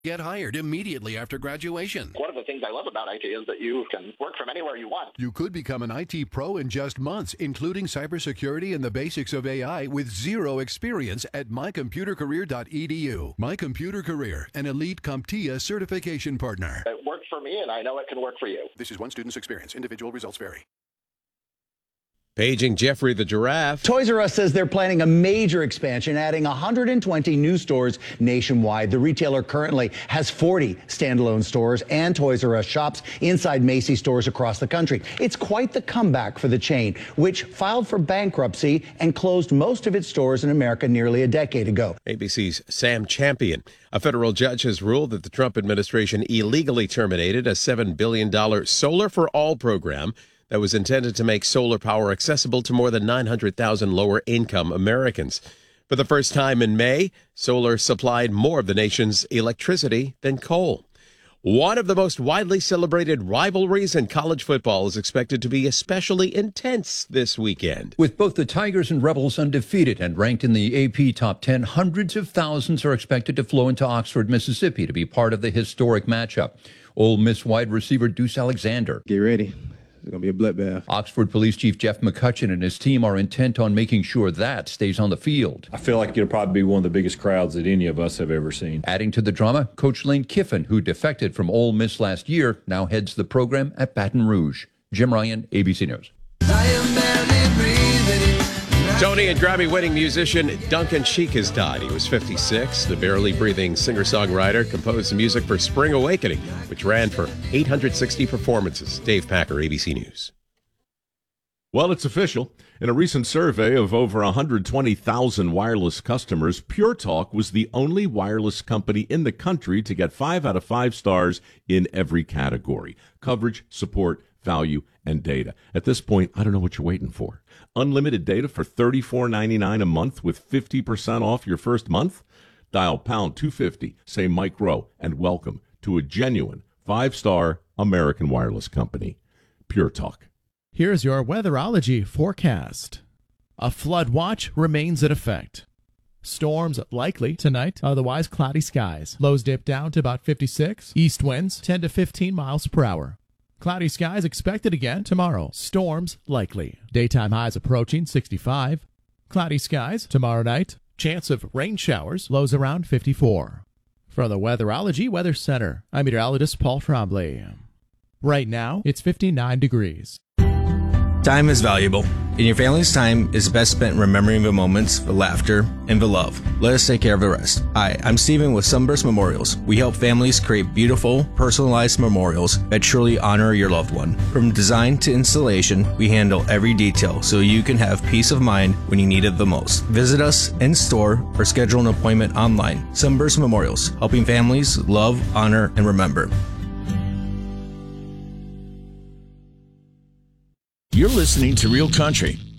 Get hired immediately after graduation. One of the things I love about IT is that you can work from anywhere you want. You could become an IT pro in just months, including cybersecurity and the basics of AI with zero experience at mycomputercareer.edu. My Computer Career, an elite CompTIA certification partner. It worked for me, and I know it can work for you. This is one student's experience. Individual results vary. Paging Jeffrey the Giraffe. Toys R Us says they're planning a major expansion, adding 120 new stores nationwide. The retailer currently has 40 standalone stores and Toys R Us shops inside Macy's stores across the country. It's quite the comeback for the chain, which filed for bankruptcy and closed most of its stores in America nearly a decade ago. ABC's Sam Champion. A federal judge has ruled that the Trump administration illegally terminated a $7 billion Solar for All program that was intended to make solar power accessible to more than 900,000 lower-income Americans. For the first time in May, solar supplied more of the nation's electricity than coal. One of the most widely celebrated rivalries in college football is expected to be especially intense this weekend. With both the Tigers and Rebels undefeated and ranked in the AP Top 10, hundreds of thousands are expected to flow into Oxford, Mississippi to be part of the historic matchup. Ole Miss wide receiver Deuce Alexander. Get ready. It's going to be a bloodbath. Oxford Police Chief Jeff McCutcheon and his team are intent on making sure that stays on the field. I feel like it'll probably be one of the biggest crowds that any of us have ever seen. Adding to the drama, Coach Lane Kiffin, who defected from Ole Miss last year, now heads the program at Baton Rouge. Jim Ryan, ABC News. Tony and Grammy-winning musician Duncan Sheik has died. He was 56. The barely breathing singer-songwriter composed the music for Spring Awakening, which ran for 860 performances. Dave Packer, ABC News. Well, it's official. In a recent survey of over 120,000 wireless customers, Pure Talk was the only wireless company in the country to get 5 out of 5 stars in every category: coverage, support, value, and data. At this point, I don't know what you're waiting for. Unlimited data for $34.99 a month with 50% off your first month? Dial pound 250, say Mike Rowe, and welcome to a genuine 5-star American wireless company. Pure Talk. Here's your weatherology forecast. A flood watch remains in effect. Storms likely tonight, otherwise cloudy skies. Lows dip down to about 56. East winds 10 to 15 miles per hour. Cloudy skies expected again tomorrow. Storms likely. Daytime highs approaching 65. Cloudy skies tomorrow night. Chance of rain showers. Lows around 54. From the Weatherology Weather Center, I'm meteorologist Paul Trombley. Right now, it's 59 degrees. Time is valuable, and your family's time is best spent remembering the moments, the laughter, and the love. Let us take care of the rest. Hi, I'm Steven with Sunburst Memorials. We help families create beautiful, personalized memorials that truly honor your loved one. From design to installation, we handle every detail so you can have peace of mind when you need it the most. Visit us in store or schedule an appointment online. Sunburst Memorials, helping families love, honor, and remember. You're listening to Real Country